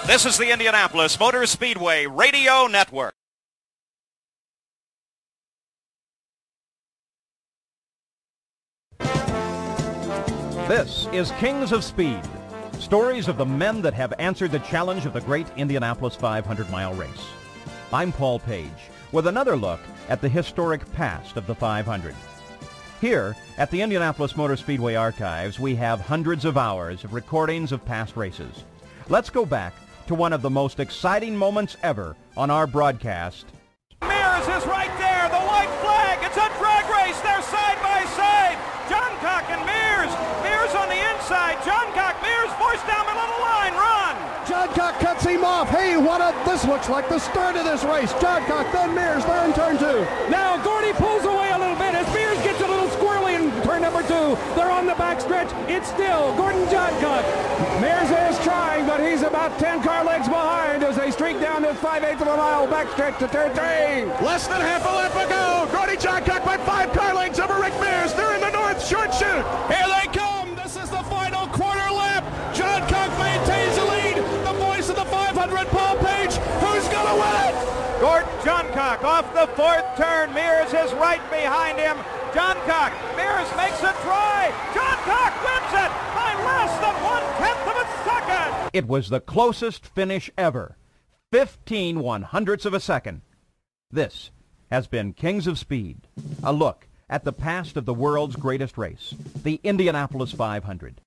This is the Indianapolis Motor Speedway Radio Network. This is Kings of Speed, stories of the men that have answered the challenge of the great Indianapolis 500-mile race. I'm Paul Page with another look at the historic past of the 500. Here at the Indianapolis Motor Speedway Archives, we have hundreds of hours of recordings of past races. Let's go back to one of the most exciting moments ever on our broadcast. Mears is right there, the white flag. It's a drag race. They're side by side. Johncock and Mears. Mears on the inside. Johncock, Mears forced down the little line. Run. Johncock cuts him off. Hey, this looks like the start of this race. Johncock, then Mears, they're in turn two. Now Gordy pulls away a little bit as Mears gets a little squirrely in turn number two. They're on the backstretch. It's still Gordon Johncock. Mears is trying, but he's about 10 car lengths behind as they streak down this 5/8 of a mile backstretch to turn three. Less than half a lap ago. Gordy Johncock by 5 car lengths over Rick Mears. They're in the north short chute. Here they come. This is the final quarter lap. Johncock maintains the lead. The voice of the 500, Paul Page. Who's going to win it? Gordon Johncock off the fourth turn. Mears is right behind him. Johncock, Mears makes a try. Johncock wins it by less than 1/10 of a second. It was the closest finish ever, 15 100ths of a second. This has been Kings of Speed, a look at the past of the world's greatest race, the Indianapolis 500.